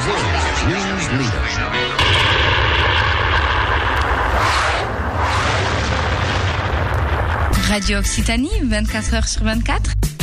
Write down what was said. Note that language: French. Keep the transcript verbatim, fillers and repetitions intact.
Brazil's news leader. Radio Occitanie, vingt-quatre heures sur vingt-quatre.